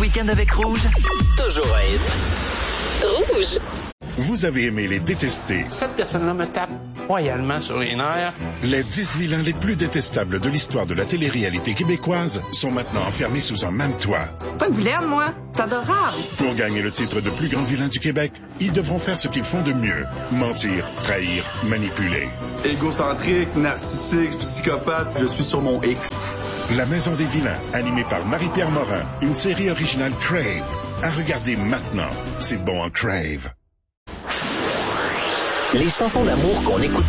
week-end avec Rouge, toujours à hit. Rouge. Vous avez aimé les détester. Cette personne-là me tape royalement sur les nerfs. Les 10 vilains les plus détestables de l'histoire de la télé-réalité québécoise sont maintenant enfermés sous un même toit. Pas de vilaine, moi. C'est adorable. Pour gagner le titre de plus grand vilain du Québec, ils devront faire ce qu'ils font de mieux. Mentir, trahir, manipuler. Égocentrique, narcissique, psychopathe, je suis sur mon X. La Maison des vilains, animée par Marie-Pierre Morin, une série originale Crave. À regarder maintenant. C'est bon en Crave. Les chansons d'amour qu'on écoute